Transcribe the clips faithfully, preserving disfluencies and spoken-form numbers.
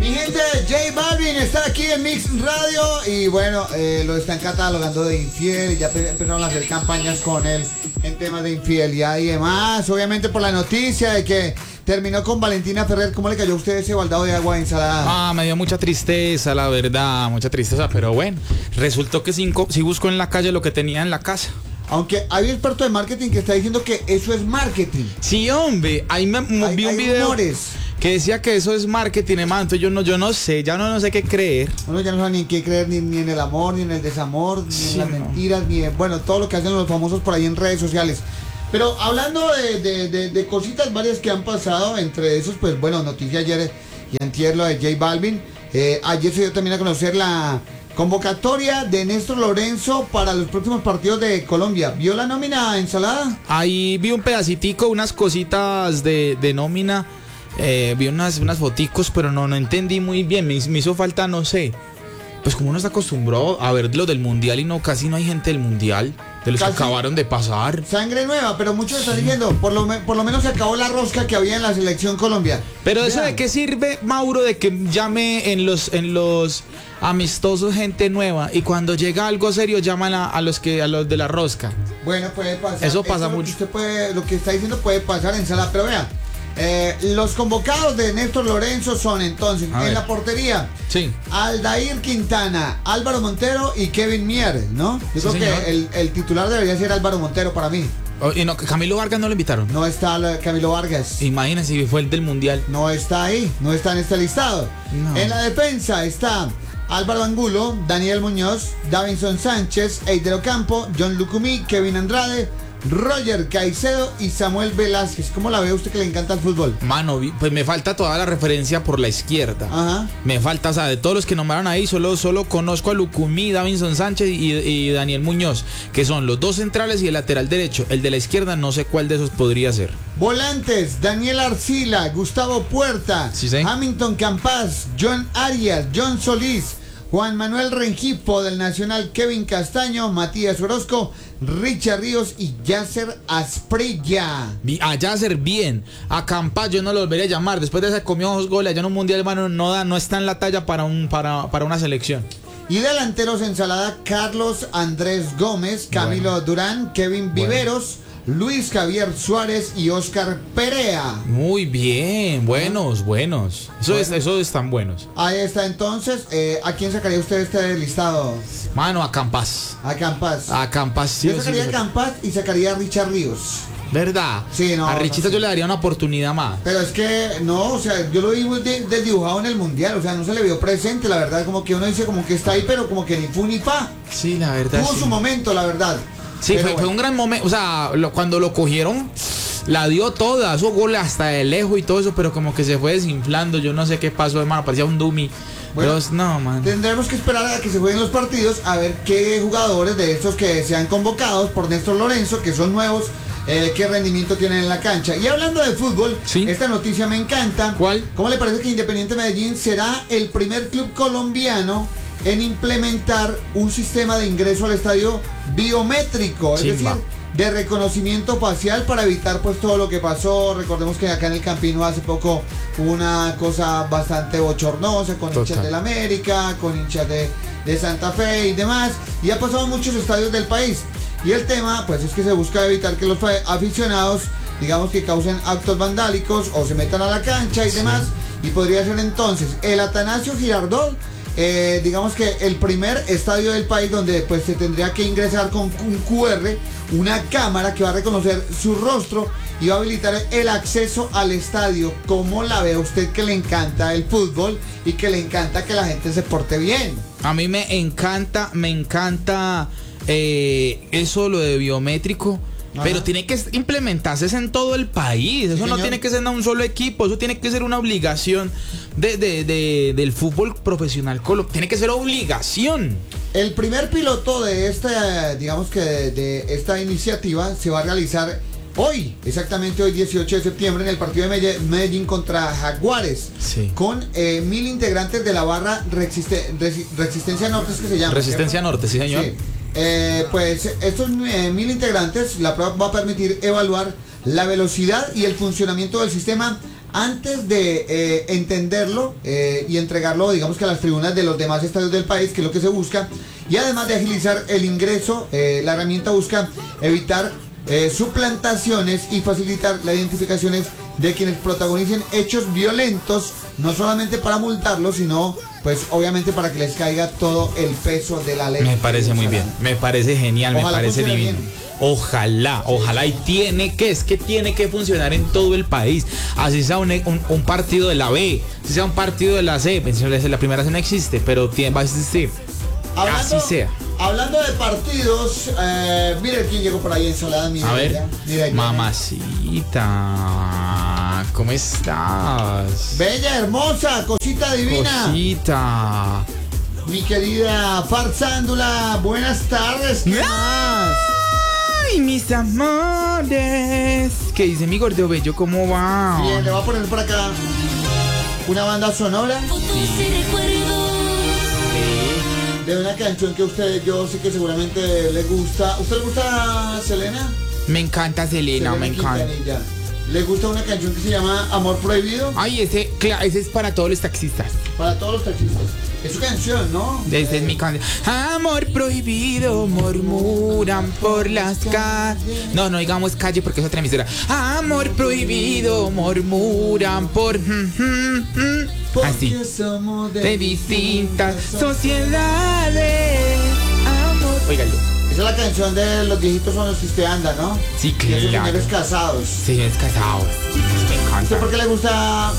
Mi gente, J Balvin está aquí en Mix Radio y bueno, eh, lo están catalogando de infiel. Ya empezaron a hacer campañas con él en temas de infidelidad y demás. Obviamente por la noticia de que terminó con Valentina Ferrer. ¿Cómo le cayó a usted ese baldado de agua de ensalada? Ah, me dio mucha tristeza, la verdad, mucha tristeza, pero bueno, resultó que sí, sí buscó en la calle lo que tenía en la casa. Aunque hay un experto de marketing que está diciendo que eso es marketing. Sí, hombre, ahí me hay, vi un hay video rumores que decía que eso es marketing, hermano. Entonces yo no, yo no sé, ya no, no sé qué creer. Uno ya no sabe ni en qué creer, ni, ni en el amor, ni en el desamor, ni Sí, en las no. mentiras, ni en, bueno, todo lo que hacen los famosos por ahí en redes sociales. Pero hablando de, de, de, de cositas varias que han pasado, entre esos, pues bueno, noticia ayer y antier lo de J Balvin. Eh, ayer se dio también a conocer la convocatoria de Néstor Lorenzo para los próximos partidos de Colombia. ¿Vio la nómina, ensalada? Ahí vi un pedacitico, unas cositas de, de nómina, eh, vi unas, unas foticos, pero no, no entendí muy bien, me, me hizo falta, no sé. Pues como uno se acostumbró a ver lo del mundial y no, casi no hay gente del mundial, de los Casi. que acabaron de pasar. Sangre nueva, pero muchos están diciendo, por lo, me- por lo menos se acabó la rosca que había en la selección Colombia. Pero eso Vean. de qué sirve, Mauro, de que llame en los en los amistosos gente nueva y cuando llega algo serio llaman a, a los que a los de la rosca. Bueno, puede pasar. Eso pasa lo que mucho. Usted puede, lo que está diciendo puede pasar en sala, pero vea, eh, los convocados de Néstor Lorenzo son entonces, A en ver. la portería, Sí. Aldair Quintana, Álvaro Montero y Kevin Mier, ¿no? Yo Sí, creo señor. que el, el titular debería ser Álvaro Montero para mí. Oh, y no, Camilo Vargas no lo invitaron. No está la- Camilo Vargas. Imagínense, fue el del mundial. No está ahí, no está en este listado. No. En la defensa está Álvaro Angulo, Daniel Muñoz, Davinson Sánchez, Eider Ocampo, John Lucumí, Kevin Andrade, Roger Caicedo y Samuel Velázquez. ¿Cómo la ve usted que le encanta el fútbol? Mano, vi- pues me falta toda la referencia por la izquierda. Ajá. Me falta, o sea, de todos los que nombraron ahí, solo, solo conozco a Lucumí, Davinson Sánchez y, y Daniel Muñoz, que son los dos centrales y el lateral derecho. El de la izquierda no sé cuál de esos podría ser. Volantes, Daniel Arcila, Gustavo Puerta, Sí, sí. Hamilton Campas, John Arias, John Solís, Juan Manuel Rengifo del Nacional, Kevin Castaño, Matías Orozco, Richard Ríos y Yasser Asprilla. Vi- A Yasser bien, a Campas yo no lo volvería a llamar. Después de ese comió dos goles allá en un mundial, hermano, no da, no está en la talla para un para, para una selección. Y delanteros ensalada, Carlos Andrés Gómez, Camilo Bueno. Durán, Kevin Bueno. Viveros, Luis Javier Suárez y Oscar Perea. Muy bien, buenos, buenos. Eso es, esos están buenos. Ahí está entonces. Eh, ¿A quién sacaría usted este listado? Mano, a Campas. A Campas. A Campas, sí. Yo o sí, sacaría a sí. Campas y sacaría a Richard Ríos. ¿Verdad? Sí, no, A Richita no, yo sí. le daría una oportunidad más. Pero es que, no, o sea, yo lo vi muy de- desdibujado en el mundial, o sea, no se le vio presente, la verdad, como que uno dice como que está ahí, pero como que ni fu ni fa. Sí, la verdad. Tuvo sí. su momento, la verdad. Sí, Pero fue, fue bueno. un gran momento. O sea, lo- cuando lo cogieron, la dio toda. Esos goles hasta de lejos y todo eso, pero como que se fue desinflando. Yo no sé qué pasó, hermano. Parecía un dummy. Bueno, pero no, man. Tendremos que esperar a que se jueguen los partidos a ver qué jugadores de estos que sean convocados por Néstor Lorenzo, que son nuevos, eh, qué rendimiento tienen en la cancha. Y hablando de fútbol, Sí. esta noticia me encanta. ¿Cuál? ¿Cómo le parece que Independiente Medellín será el primer club colombiano en implementar un sistema de ingreso al estadio biométrico? Es Chimba. decir, de reconocimiento facial para evitar pues todo lo que pasó. Recordemos que acá en el Campino hace poco hubo una cosa bastante bochornosa con Total. hinchas del América, con hinchas de, de Santa Fe y demás, y ha pasado en muchos estadios del país. Y el tema pues es que se busca evitar que los fa- aficionados, digamos, que causen actos vandálicos o se metan a la cancha y demás, y podría ser entonces el Atanasio Girardot, eh, digamos que el primer estadio del país donde pues se tendría que ingresar con un Q R, una cámara que va a reconocer su rostro y va a habilitar el acceso al estadio. ¿Cómo la ve usted que le encanta el fútbol y que le encanta que la gente se porte bien? A mí me encanta, me encanta eh, eso, lo de biométrico. Ajá. Pero tiene que implementarse en todo el país. Eso Sí, no señor. tiene que ser en un solo equipo. Eso tiene que ser una obligación de, de- de- del fútbol profesional. colo- Tiene que ser obligación. El primer piloto de esta, digamos que de, de esta iniciativa se va a realizar hoy, exactamente hoy dieciocho de septiembre, en el partido de Melle- Medellín contra Jaguares, Sí. con eh, mil integrantes de la barra Resiste- Resi- Resistencia Norte, es que se llama. Resistencia ¿cierto? Norte, sí, señor. Sí. Eh, pues estos eh, mil integrantes, la prueba va a permitir evaluar la velocidad y el funcionamiento del sistema antes de eh, entenderlo eh, y entregarlo, digamos que a las tribunas de los demás estadios del país, que es lo que se busca, y además de agilizar el ingreso, eh, la herramienta busca evitar eh, suplantaciones y facilitar las identificaciones de quienes protagonicen hechos violentos, no solamente para multarlos, sino pues obviamente para que les caiga todo el peso de la ley. Me parece muy bien, me parece genial, Ojalá me parece funcione divino. bien. Ojalá, ojalá, y tiene que, es que tiene que funcionar en todo el país. Así sea un, un, un partido de la B, así sea un partido de la C, la primera C no existe, pero tiene, va a existir. Hablando, Así sea. Hablando de partidos, eh, mire quién llegó por ahí ensalada. Mira, A ver, ella, mira ella. Mamacita, ¿cómo estás? Bella, hermosa, cosita divina. Cosita. Mi querida Farsándula, buenas tardes. ¿Qué más? Ay, mis amores. ¿Qué dice mi gordo bello? ¿Cómo va? Bien, le voy a poner por acá una banda sonora de una canción que a usted, yo sé que seguramente le gusta. ¿Usted le gusta Selena? Me encanta Selena, me encanta. Quintanilla. ¿Le gusta una canción que se llama Amor Prohibido? Ay, ese, claro, ese es para todos los taxistas. Para todos los taxistas. Es su canción, ¿no? Esa es mi canción. Amor prohibido, murmuran por las calles. No, no digamos calle porque es otra emisora. Amor prohibido, murmuran por... Así. Somos De distintas sociedades. Amor. Óigalo. Esa es la canción de los viejitos con los que usted anda, ¿no? Sí, Y esos claro. señores casados. Señores casados. Me ¿Usted encanta. por qué le gusta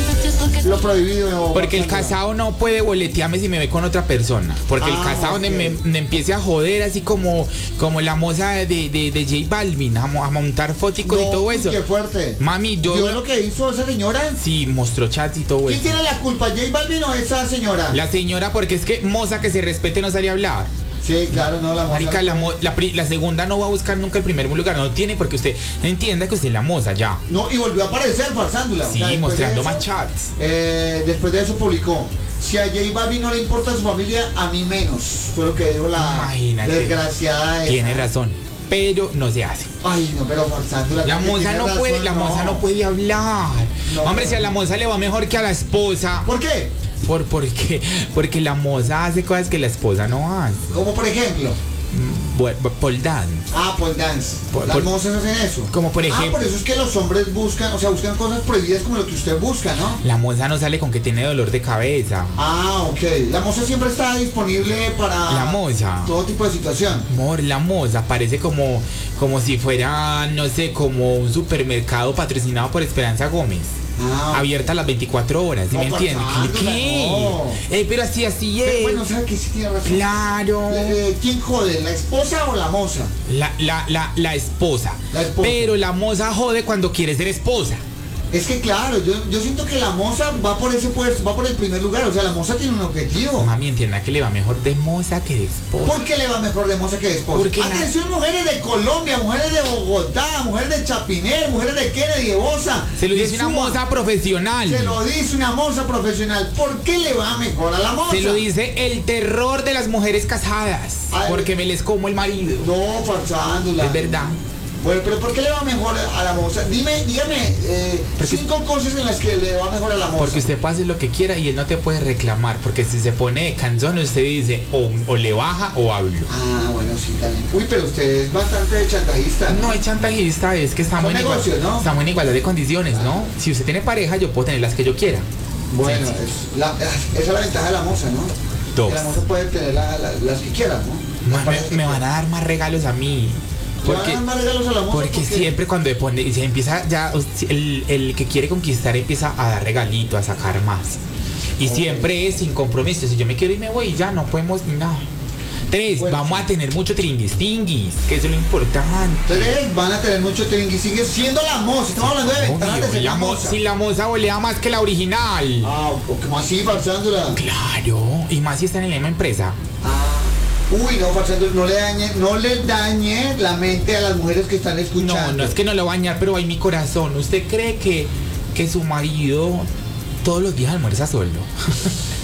lo prohibido? Porque el casado no puede boletearme si me ve con otra persona. Porque el Ah, casado ok. me, me, me empiece a joder así como, como la moza de, de, de J Balvin, a, mo- a montar foticos y No, todo eso. Qué fuerte. Mami, yo... ¿Vio lo que hizo esa señora? Sí, mostró chats y todo ¿Quién eso. tiene la culpa, J Balvin o esa señora? La señora, porque es que moza que se respete no sale a hablar. Sí, claro, no, la moza. Marica, la, mo- la, pri- la segunda no va a buscar nunca el primer lugar. No tiene porque usted entienda que usted es la moza ya. No, y volvió a aparecer Farsándula. Sí, O sea, después mostrando de eso, más chats. eh, después de eso publicó: si a J Balvin no le importa su familia, a mí menos. Fue lo que dijo la Imagínate. desgraciada esa. Tiene razón. Pero no se hace. Ay, no, pero Farsándula. La creo que moza tiene no razón, puede, la moza no puede hablar. No. Hombre, si a la moza le va mejor que a la esposa. ¿Por qué? ¿Por, por qué? Porque la moza hace cosas que la esposa no hace. Como por ejemplo. Bueno, pole dance. Ah, pole dance. Por- Las por- mozas hacen eso. Como por Ah, ejemplo- por eso es que los hombres buscan, o sea, buscan cosas prohibidas como lo que usted busca, ¿no? La moza no sale con que tiene dolor de cabeza. Ah, ok. La moza siempre está disponible para La moza. todo tipo de situación. Amor, la moza parece como, como si fuera, no sé, como un supermercado patrocinado por Esperanza Gómez. Ah, Abierta a las veinticuatro horas, ¿sí No, me entiendes? Farsándula, ¿Qué? no. Eh, pero así, así pero es. bueno, ¿sabe que sí tiene razón? Claro. Eh, ¿Quién jode? ¿La esposa o la moza? La, la, la, la esposa. La esposa. Pero la moza jode cuando quiere ser esposa. Es que claro, yo, yo siento que la moza va por ese puesto, va por el primer lugar. O sea, la moza tiene un objetivo. Mami, entienda que le va mejor de moza que de esposa. ¿Por qué le va mejor de moza que de esposa? Porque la- Atención, mujeres de Colombia, mujeres de Bogotá, mujeres de Chapinero, mujeres de Kennedy, de Bosa. Se lo de dice una Suba. moza profesional. Se lo dice una moza profesional. ¿Por qué le va mejor a la moza? Se lo dice el terror de las mujeres casadas. Ay. Porque me les como el marido. No, Farsándula. Es verdad. Bueno, pero ¿por qué le va mejor a la moza? Dime, dígame eh, Porque- cinco cosas en las que le va mejor a la moza. Porque usted puede hacer lo que quiera y él no te puede reclamar. Porque si se pone de cansón, usted dice o, o le baja o hablo. Ah, bueno, sí, también. Uy, pero usted es bastante chantajista. No es chantajista, es que estamos, Son en, igual- negocios, ¿no? estamos en igualdad de condiciones, ¿no? Si usted tiene pareja, yo puedo tener las que yo quiera. Bueno, Sí, es la- esa es la ventaja de la moza, ¿no? Dos. Que la moza puede tener la- la- las que quiera, ¿no? Ma- me, me van a dar más regalos a mí. ¿Le van a Porque, dar más regalos a la moza? porque ¿Por qué? siempre cuando se pone, se empieza ya, el, el que quiere conquistar empieza a dar regalito, a sacar más. Y Ok. siempre es sin compromiso. Si yo me quiero y me voy, ya no podemos ni nada. Tres, Bueno. vamos a tener mucho tringuistinguis, que eso es lo importante. Tres van a tener mucho trinqui. Sigue siendo la moza. Estamos hablando de ventajas de Obvio, ser la la mo- moza. si la moza volea más que la original. Ah, o como así, Farsándula. Claro, y más si está en la misma empresa. Ah. Uy, no, Farsándula, no le dañe, no le dañe la mente a las mujeres que están escuchando. No, no es que no lo va a bañar, pero hay mi corazón. ¿Usted cree que, que su marido todos los días almuerza solo?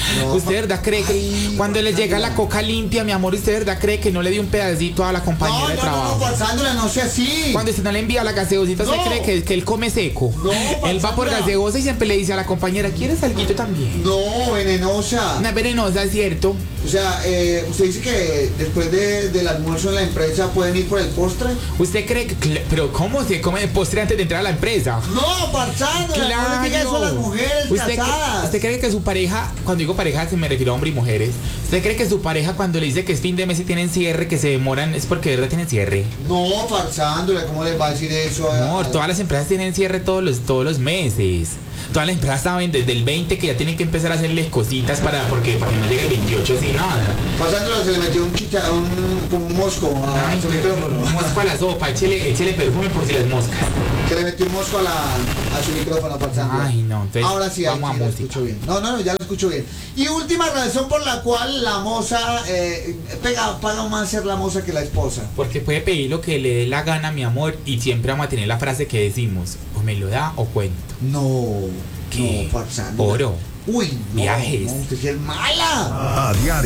No, ¿Usted de verdad cree que ay, cuando le llega la coca limpia, mi amor, usted de verdad cree que no le dio un pedacito a la compañera no, de no, trabajo? no, no, pasándole, no sea así. Cuando usted no le envía la gaseosita, ¿usted No. cree que, que él come seco? No, Él va por Sandra. gaseosa y siempre le dice a la compañera, ¿quieres alguito también? No, venenosa. Una venenosa, ¿cierto? O sea, eh, usted dice que después de, del almuerzo en la empresa pueden ir por el postre. ¿Usted cree que... cl- Pero ¿cómo se come el postre antes de entrar a la empresa? No, parchando, no le diga eso a las mujeres ¿Usted, casadas. ¿Usted cree que su pareja, cuando digo pareja se me refiero a hombre y mujeres, ¿usted cree que su pareja cuando le dice que es fin de mes y tienen cierre, que se demoran, es porque de verdad tienen cierre? No, farsándole, ¿cómo les va a decir eso? a- Amor, a- todas las empresas tienen cierre todos los, todos los meses. Todas las empresas saben desde el veinte que ya tienen que empezar a hacerles cositas para, porque, para que no llegue el veintiocho sin nada. Pasándole se le metió un chicha, un, como un mosco a Ay, su pero, micrófono. mosco a la sopa, échele, échele perfume por si las moscas. Que le metió un mosco a, la, a su micrófono, Parsando. Ay, no, entonces Ahora sí, ahí vamos sí a lo música. escucho bien. No, no, no, ya lo escucho bien. Y última razón por la cual la moza eh, pega, paga más ser la moza que la esposa. Porque puede pedir lo que le dé la gana, mi amor, y siempre vamos a tener la frase que decimos, o me lo da o cuento. No, ¿Qué? no, Parsando. Oro. Uy, no, Viajes. no, usted sí es mala. A diario.